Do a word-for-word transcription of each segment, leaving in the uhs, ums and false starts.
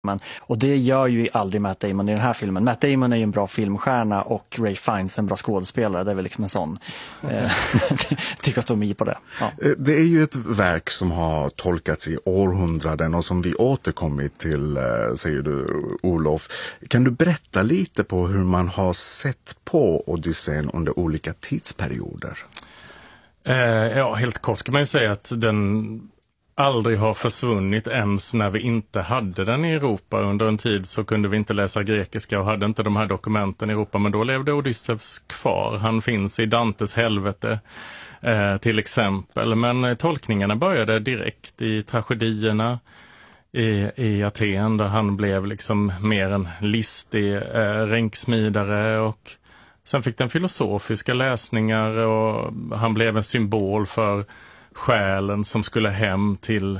Men, och det gör ju aldrig Matt Damon i den här filmen. Matt Damon är ju en bra filmstjärna och Ray Fiennes en bra skådespelare. Det är väl liksom en sån eh, dikotomi på det. Ja. Det är ju ett verk som har tolkats i århundraden och som vi återkommit till, säger du, Olof. Kan du berätta lite på hur man har sett på Odysseen under olika tidsperioder? Eh, ja, helt kort kan man ju säga att den aldrig har försvunnit ens när vi inte hade den i Europa. Under en tid så kunde vi inte läsa grekiska och hade inte de här dokumenten i Europa, men då levde Odysseus kvar. Han finns i Dantes helvete eh, till exempel, men tolkningarna började direkt i tragedierna i, i Aten, där han blev liksom mer en listig eh, ränksmidare, och sen fick den filosofiska läsningar och han blev en symbol för själen som skulle hem till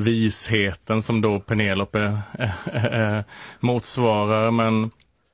visheten som då Penelope äh, äh, motsvarar. Men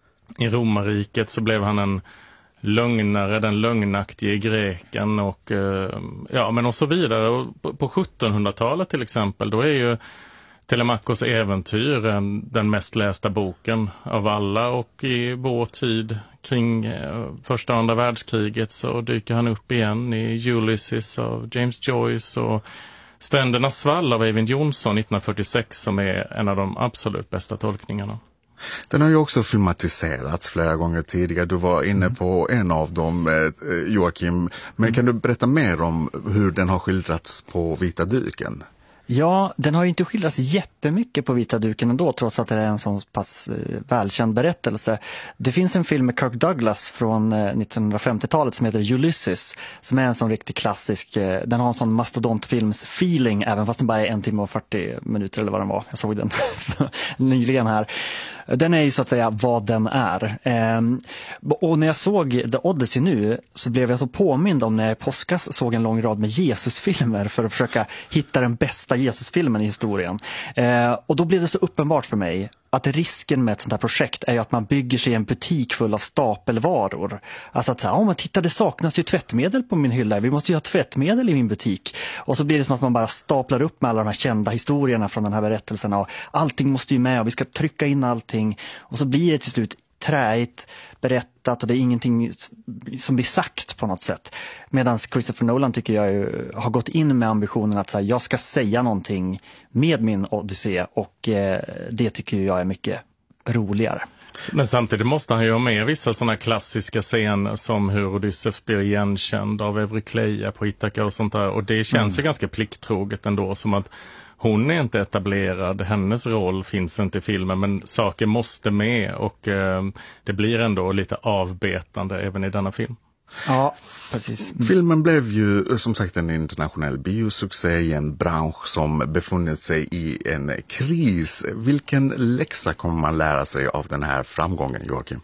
i romarriket så blev han en lögnare, den lögnaktige greken och äh, ja, men och så vidare. Och på, på sjuttonhundratalet till exempel, då är ju Telemachos äventyr den mest lästa boken av alla, och i vår tid kring första och andra världskriget så dyker han upp igen i Ulysses av James Joyce och Strändernas svall av Eyvind Johnson nittonhundrafyrtiosex, som är en av de absolut bästa tolkningarna. Den har ju också filmatiserats flera gånger tidigare. Du var inne på en av dem, Joakim. Men kan du berätta mer om hur den har skildrats på vita duken? Ja, den har ju inte skildrats jättemycket på vita duken ändå, trots att det är en sån pass eh, välkänd berättelse. Det finns en film med Kirk Douglas från eh, nittonhundrafemtiotalet som heter Ulysses, som är en sån riktigt klassisk, eh, den har en sån mastodontfilms-feeling, även fast den bara är en timme och fyrtio minuter eller vad den var. Jag såg den nyligen här. Den är ju så att säga vad den är. Ehm, och när jag såg The Odyssey nu så blev jag så påmind om när jag i påskas såg en lång rad med Jesusfilmer för att försöka hitta den bästa Jesusfilmen i historien. Ehm, och då blev det så uppenbart för mig att risken med ett sånt här projekt är ju att man bygger sig en butik full av stapelvaror. Alltså att säga, oh, men titta, det saknas ju tvättmedel på min hylla. Vi måste ju ha tvättmedel i min butik. Och så blir det som att man bara staplar upp med alla de här kända historierna från den här berättelsen. Och allting måste ju med och vi ska trycka in allting. Och så blir det till slut träigt berättat och det är ingenting som blir sagt på något sätt. Medan Christopher Nolan tycker jag ju, har gått in med ambitionen att så här, jag ska säga någonting med min Odyssey, och eh, det tycker jag är mycket roligare. Men samtidigt måste han ju ha med vissa sådana klassiska scener som hur Odysseus blir igenkänd av Eurykleia på Ithaka och sånt där. Och det känns mm. ju ganska plikttroget ändå, som att hon är inte etablerad, hennes roll finns inte i filmen, men saker måste med, och eh, det blir ändå lite avbetande även i denna film. Ja, precis. Mm. Filmen blev ju som sagt en internationell biosuccé i en bransch som befunnit sig i en kris. Vilken läxa kommer man lära sig av den här framgången, Joakim?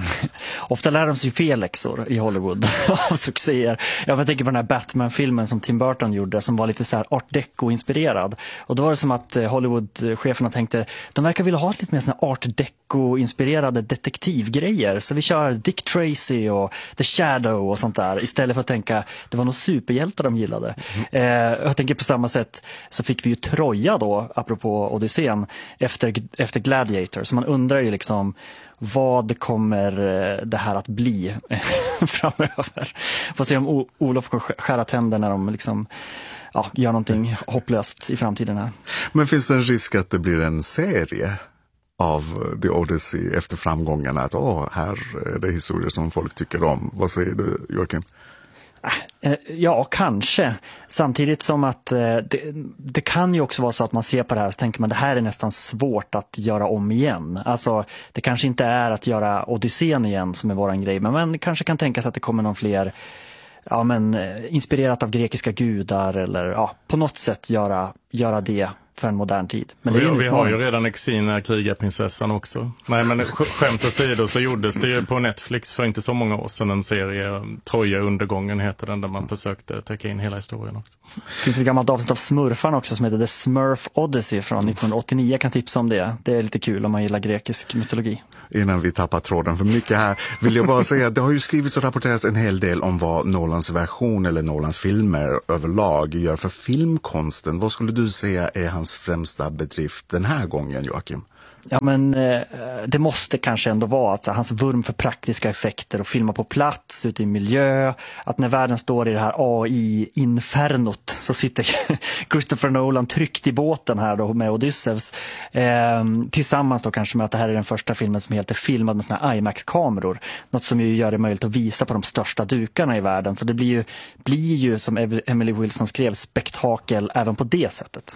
Ofta lär de sig fel läxor i Hollywood av succéer. Jag tänker på den här Batman-filmen som Tim Burton gjorde, som var lite så här art deco-inspirerad. Och då var det som att Hollywood-cheferna tänkte, de verkar vilja ha lite mer såna art deco-inspirerade detektivgrejer. Så vi kör Dick Tracy och The Shadow och sånt där, istället för att tänka, det var nog superhjältar de gillade. Mm. Eh, jag tänker på samma sätt så fick vi ju Troja då, apropå Odysseen, efter, efter Gladiator. Så man undrar ju liksom, vad kommer det här att bli framöver? Får se om Olof får skära tänder när de liksom, ja, gör någonting hopplöst i framtiden här. Men finns det en risk att det blir en serie av The Odyssey efter framgångarna? Att åh, här är det historier som folk tycker om. Vad säger du, Joakim? Ja, kanske. Samtidigt som att det, det kan ju också vara så att man ser på det här och så tänker man, det här är nästan svårt att göra om igen. Alltså, det kanske inte är att göra Odysseen igen som är våran grej, men man kanske kan tänka sig att det kommer någon fler, ja, men inspirerat av grekiska gudar, eller ja, på något sätt göra, göra det för en modern tid. Men det är vi, vi har ju redan Exina, krigarprinsessan också. Nej, men skämt åsido så gjordes det ju på Netflix för inte så många år sedan en serie, Troja undergången heter den, där man försökte täcka in hela historien också. Det finns ett gammalt avsnitt av Smurfarna också som heter The Smurf Odyssey från nittonhundraåttionio. Jag kan tipsa om det. Det är lite kul om man gillar grekisk mytologi. Innan vi tappar tråden för mycket här vill jag bara säga att det har ju skrivits och rapporterats en hel del om vad Nolans version eller Nolans filmer överlag gör för filmkonsten. Vad skulle du säga är hans främsta bedrift den här gången, Joakim? Ja, men eh, det måste kanske ändå vara att hans vurm för praktiska effekter och filma på plats, ute i miljö, att när världen står i det här A I-infernot så sitter Christopher Nolan tryckt i båten här då med Odysseus. Eh, tillsammans då kanske med att det här är den första filmen som helt är filmad med såna här IMAX-kameror. Något som ju gör det möjligt att visa på de största dukarna i världen. Så det blir ju, blir ju som Emily Wilson skrev, spektakel även på det sättet.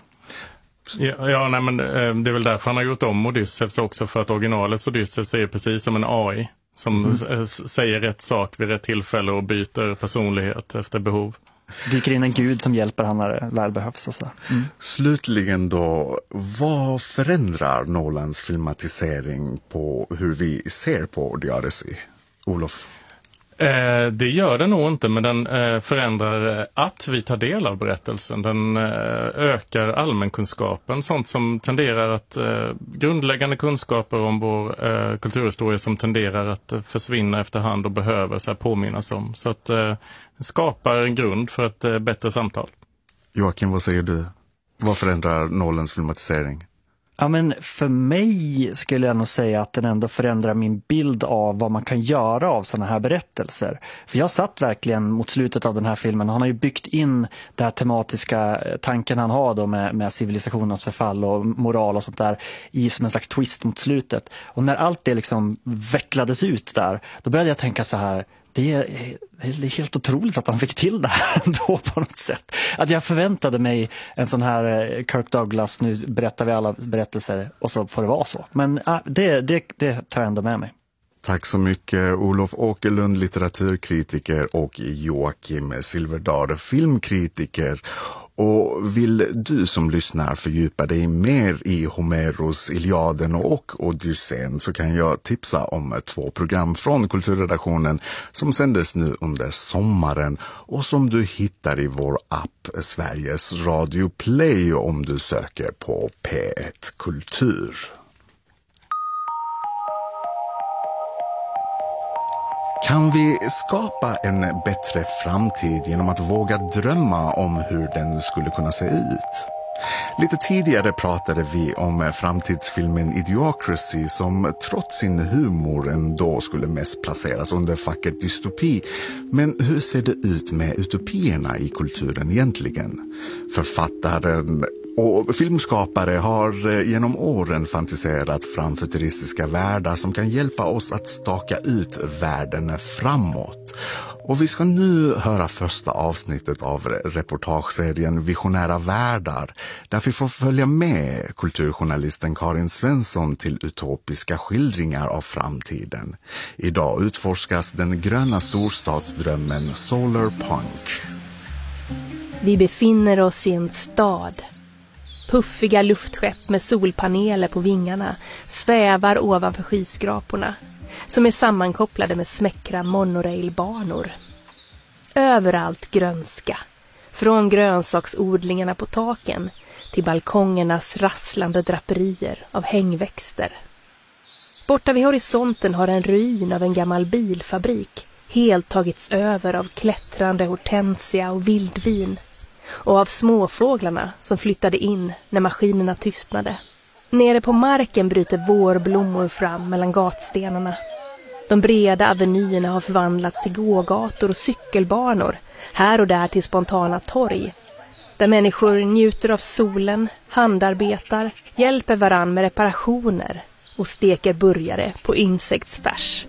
Ja, ja nej, men det är väl därför han har gjort om Odysseus också, för att originalets Odysseus är precis som en A I som mm. säger rätt sak vid rätt tillfälle och byter personlighet efter behov. Dyker in en gud som hjälper han när det väl behövs. Och så. Mm. Slutligen då, vad förändrar Nolans filmatisering på hur vi ser på The Odyssey? Olof? Eh, det gör det nog inte, men den eh, förändrar att vi tar del av berättelsen. Den eh, ökar allmänkunskapen, sånt som tenderar att eh, grundläggande kunskaper om vår eh, kulturhistoria som tenderar att eh, försvinna efterhand och behöver så här påminnas om. Så att eh, skapar en grund för ett eh, bättre samtal. Joakim, vad säger du? Vad förändrar Nolans filmatisering? Ja, men för mig skulle jag nog säga att den ändå förändrar min bild av vad man kan göra av såna här berättelser. För jag satt verkligen mot slutet av den här filmen. Han har ju byggt in den här tematiska tanken han har då med, med civilisationens förfall och moral och sånt där i som en slags twist mot slutet. Och när allt det liksom vecklades ut där, då började jag tänka så här: Det är, det är helt otroligt att han fick till det här ändå på något sätt. Att jag förväntade mig en sån här Kirk Douglas, nu berättar vi alla berättelser och så får det vara så. Men äh, det, det, det tar jag ändå med mig. Tack så mycket Olof Åkerlund, litteraturkritiker, och Joakim Silverdal, filmkritiker. Och vill du som lyssnar fördjupa dig mer i Homeros Iliaden och Odysseen, så kan jag tipsa om två program från Kulturredaktionen som sändes nu under sommaren och som du hittar i vår app Sveriges Radio Play om du söker på P ett Kultur. Kan vi skapa en bättre framtid genom att våga drömma om hur den skulle kunna se ut? Lite tidigare pratade vi om framtidsfilmen Idiocracy som trots sin humor ändå skulle mest placeras under facket dystopi. Men hur ser det ut med utopierna i kulturen egentligen? Författaren och filmskapare har genom åren fantiserat fram futuristiska världar som kan hjälpa oss att staka ut världen framåt. Och vi ska nu höra första avsnittet av reportageserien Visionära världar, där vi får följa med kulturjournalisten Karin Svensson till utopiska skildringar av framtiden. Idag utforskas den gröna storstadsdrömmen Solarpunk. Vi befinner oss i en stad. Puffiga luftskepp med solpaneler på vingarna svävar ovanför skyskraporna, som är sammankopplade med smäckra monorailbanor. Överallt grönska, från grönsaksodlingarna på taken till balkongernas rasslande draperier av hängväxter. Borta vid horisonten har en ruin av en gammal bilfabrik helt tagits över av klättrande hortensia och vildvin, och av småfåglarna som flyttade in när maskinerna tystnade. Nere på marken bryter vårblommor fram mellan gatstenarna. De breda avenyerna har förvandlats till gågator och cykelbanor, här och där till spontana torg, där människor njuter av solen, handarbetar, hjälper varann med reparationer och steker burgare på insektsfärs.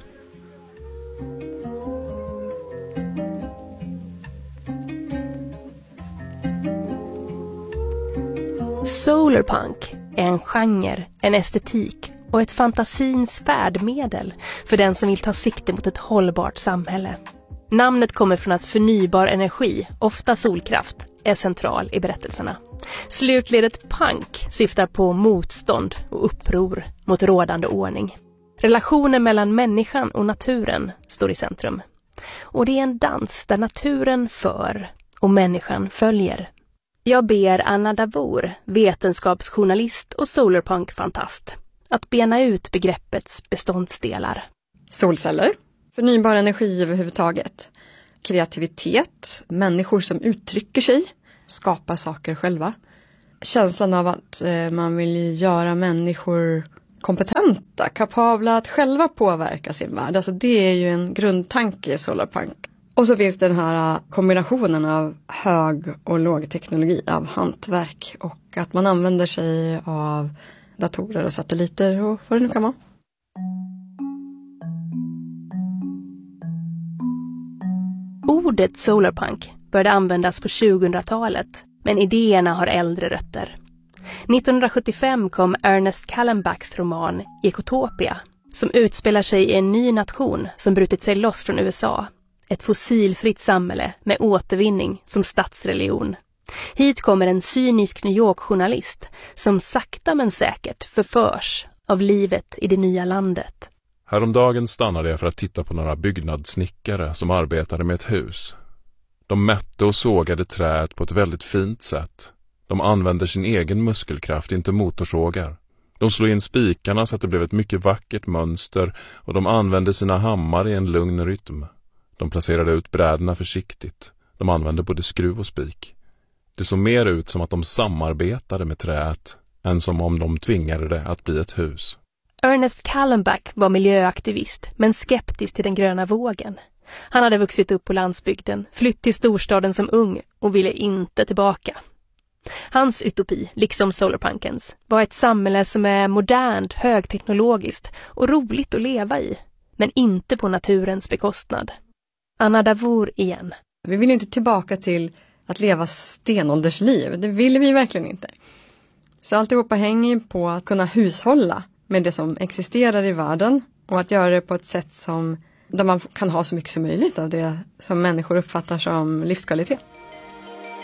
Solarpunk är en genre, en estetik och ett fantasins färdmedel för den som vill ta sikte mot ett hållbart samhälle. Namnet kommer från att förnybar energi, ofta solkraft, är central i berättelserna. Slutledet punk syftar på motstånd och uppror mot rådande ordning. Relationen mellan människan och naturen står i centrum. Och det är en dans där naturen för och människan följer. Jag ber Anna Davour, vetenskapsjournalist och solarpunk-fantast, att bena ut begreppets beståndsdelar. Solceller, förnybar energi överhuvudtaget, kreativitet, människor som uttrycker sig, skapar saker själva. Känslan av att eh, man vill göra människor kompetenta, kapabla att själva påverka sin värld. Alltså det är ju en grundtanke i Solarpunk. Och så finns den här kombinationen av hög och låg teknologi, av hantverk och att man använder sig av datorer och satelliter och vad det nu kan vara. Ordet solarpunk började användas på tjugohundratalet, men idéerna har äldre rötter. nittonhundrasjuttiofem kom Ernest Callenbachs roman Ecotopia, som utspelar sig i en ny nation som brutit sig loss från U S A. Ett fossilfritt samhälle med återvinning som statsreligion. Hit kommer en cynisk New York-journalist som sakta men säkert förförs av livet i det nya landet. Häromdagen stannade jag för att titta på några byggnadssnickare som arbetade med ett hus. De mätte och sågade träet på ett väldigt fint sätt. De använde sin egen muskelkraft, inte motorsågar. De slog in spikarna så att det blev ett mycket vackert mönster och de använde sina hammar i en lugn rytm. De placerade ut bräderna försiktigt. De använde både skruv och spik. Det såg mer ut som att de samarbetade med träet än som om de tvingade det att bli ett hus. Ernest Callenbach var miljöaktivist men skeptisk till den gröna vågen. Han hade vuxit upp på landsbygden, flytt till storstaden som ung och ville inte tillbaka. Hans utopi, liksom solarpunkens, var ett samhälle som är modernt, högteknologiskt och roligt att leva i, men inte på naturens bekostnad. Anna Davour igen. Vi vill inte tillbaka till att leva stenåldersliv, det vill vi verkligen inte. Så alltihopa hänger på att kunna hushålla med det som existerar i världen och att göra det på ett sätt som där man kan ha så mycket som möjligt av det som människor uppfattar som livskvalitet.